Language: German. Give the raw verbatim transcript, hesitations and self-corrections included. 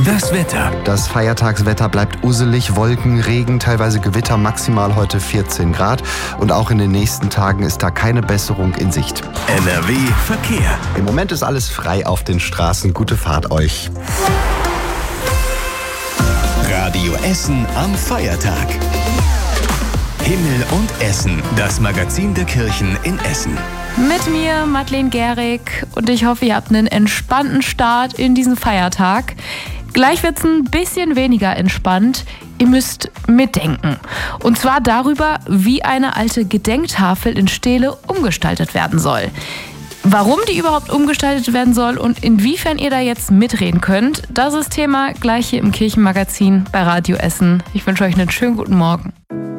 Das Wetter. Das Feiertagswetter bleibt usselig, Wolken, Regen, teilweise Gewitter, maximal heute vierzehn Grad. Und auch in den nächsten Tagen ist da keine Besserung in Sicht. N R W Verkehr. Im Moment ist alles frei auf den Straßen. Gute Fahrt euch. Radio Essen am Feiertag. Himmel und Essen, das Magazin der Kirchen in Essen. Mit mir, Madeleine Gehrig, und ich hoffe, ihr habt einen entspannten Start in diesen Feiertag. Gleich wird es ein bisschen weniger entspannt. Ihr müsst mitdenken. Und zwar darüber, wie eine alte Gedenktafel in Steele umgestaltet werden soll. Warum die überhaupt umgestaltet werden soll und inwiefern ihr da jetzt mitreden könnt, das ist Thema gleich hier im Kirchenmagazin bei Radio Essen. Ich wünsche euch einen schönen guten Morgen.